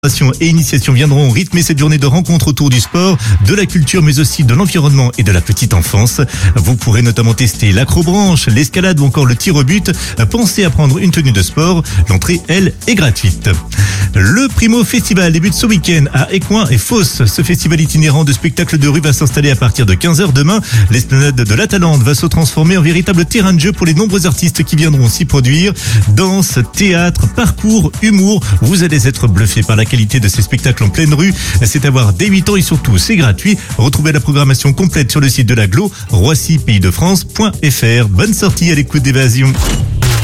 Et initiations viendront rythmer cette journée de rencontres autour du sport, de la culture, mais aussi de l'environnement et de la petite enfance. Vous pourrez notamment tester l'acrobranche, l'escalade ou encore le tir au but. Pensez à prendre une tenue de sport. L'entrée, elle, est gratuite. Le Primo Festival débute ce week-end à Écouen et Fos. Ce festival itinérant de spectacles de rue va s'installer à partir de 15h demain. L'esplanade de la Talente va se transformer en véritable terrain de jeu pour les nombreux artistes qui viendront s'y produire. Danse, théâtre, parcours, humour. Vous allez être bluffés par la qualité de ces spectacles en pleine rue. C'est à voir dès 8 ans et surtout c'est gratuit. Retrouvez la programmation complète sur le site de l'Agglo, roissy-pays-de-france.fr. Bonne sortie à l'écoute d'Évasion.